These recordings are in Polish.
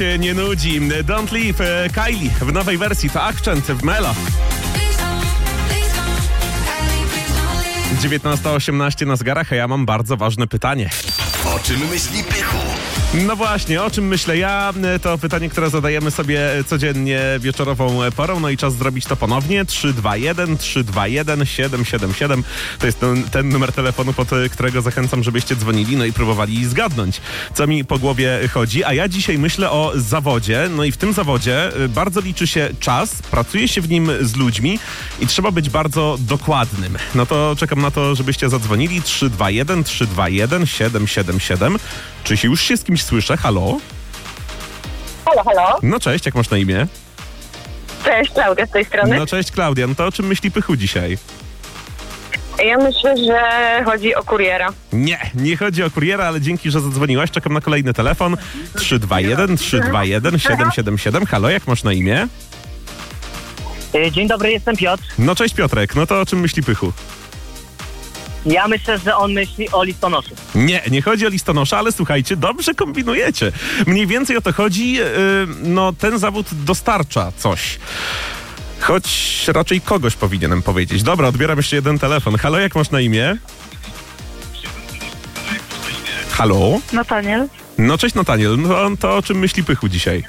Nie nudzi. Don't Leave, Kylie w nowej wersji, to Accent w Melo. 19:18 na zegarach, a ja mam bardzo ważne pytanie. O czym myśli Pychu? No właśnie, o czym myślę ja? To pytanie, które zadajemy sobie codziennie wieczorową porą, no i czas zrobić to ponownie. 321 321 777 to jest ten numer telefonu, pod którego zachęcam, żebyście dzwonili, no i próbowali zgadnąć, co mi po głowie chodzi. A ja dzisiaj myślę o zawodzie, no i w tym zawodzie bardzo liczy się czas, pracuje się w nim z ludźmi i trzeba być bardzo dokładnym. No to czekam na to, żebyście zadzwonili. 321 321 777. Czy się już z kimś słyszę? Halo? Halo, halo. No cześć, jak masz na imię? Cześć, Klaudia z tej strony. No cześć Klaudia, no to o czym myśli Pychu dzisiaj? Ja myślę, że chodzi o kuriera. Nie chodzi o kuriera, ale dzięki, że zadzwoniłaś. Czekam na kolejny telefon. 321 321 777. Halo, jak masz na imię? Dzień dobry, jestem Piotr. No cześć Piotrek, no to o czym myśli Pychu? Ja myślę, że on myśli o listonoszu. Nie chodzi o listonosza, ale słuchajcie, dobrze kombinujecie. Mniej więcej o to chodzi, no ten zawód dostarcza coś. Choć raczej kogoś powinienem powiedzieć. Dobra, odbieram jeszcze jeden telefon. Halo, jak masz na imię? Halo? Nataniel. No cześć Nataniel, no to o czym myśli Pychu dzisiaj?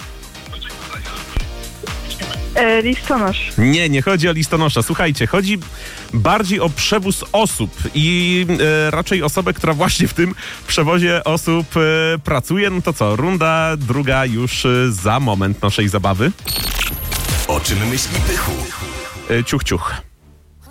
Listonosz. Nie chodzi o listonosza. Słuchajcie, chodzi bardziej o przewóz osób i raczej osobę, która właśnie w tym przewozie osób pracuje. No to co, runda druga już za moment naszej zabawy. O czym myśli Pychu? Ciuch.